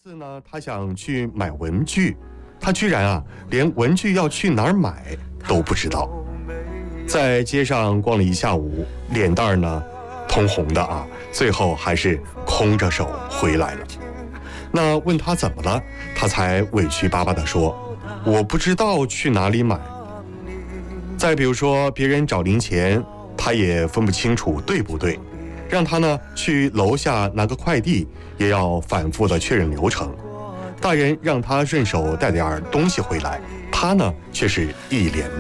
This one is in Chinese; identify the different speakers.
Speaker 1: 次呢，他想去买文具，他居然连文具要去哪儿买都不知道。在街上逛了一下午，脸蛋呢通红的最后还是空着手回来了。那问他怎么了，他才委屈巴巴地说：“我不知道去哪里买。”再比如说，别人找零钱，他也分不清楚对不对，让他呢去楼下拿个快递，也要反复的确认流程。大人让他顺手带点东西回来，他呢却是一脸